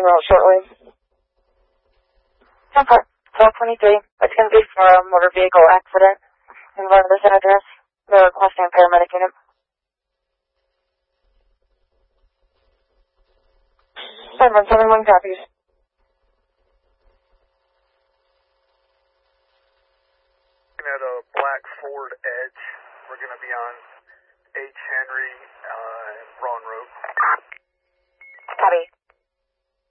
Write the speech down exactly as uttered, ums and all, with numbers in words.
en route shortly. Okay. twelve twenty-three. It's going to be for a motor vehicle accident in front of this address. They're requesting a paramedic unit. seven seven one copies. At a black Ford Edge. We're going to be on H. Henry uh, and Braun Road. Copy.